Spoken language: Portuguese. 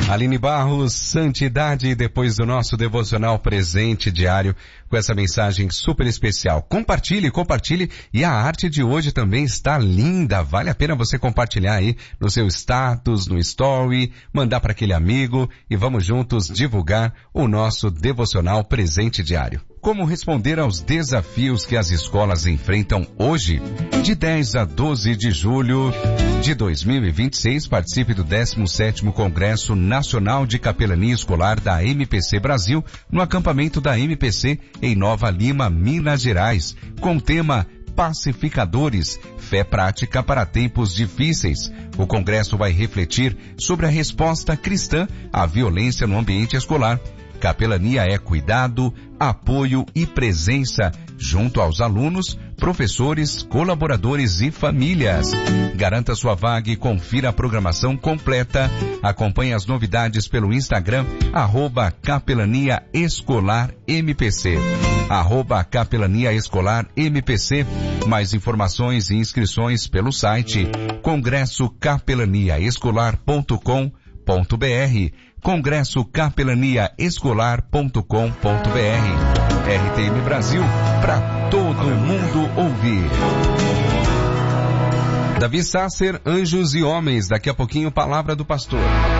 Aline Barros, Santidade, depois do nosso devocional presente diário, com essa mensagem super especial. Compartilhe, e a arte de hoje também está linda, vale a pena você compartilhar aí no seu status, no story, mandar para aquele amigo e vamos juntos divulgar o nosso devocional presente diário. Como responder aos desafios que as escolas enfrentam hoje? De 10 a 12 de julho de 2026, participe do 17º Congresso Nacional de Capelania Escolar da MPC Brasil, no acampamento da MPC em Nova Lima, Minas Gerais, com o tema Pacificadores, fé prática para tempos difíceis. O congresso vai refletir sobre a resposta cristã à violência no ambiente escolar. Capelania é cuidado, apoio e presença junto aos alunos, professores, colaboradores e famílias. Garanta sua vaga e confira a programação completa. Acompanhe as novidades pelo Instagram, @CapelaniaEscolarMPC. @CapelaniaEscolarMPC. Mais informações e inscrições pelo site congressocapelaniaescolar.com.br. congressocapelaniaescolar.com.br. RTM Brasil, para todo mundo ouvir. Davi Sasser, Anjos e Homens. Daqui a pouquinho, palavra do pastor.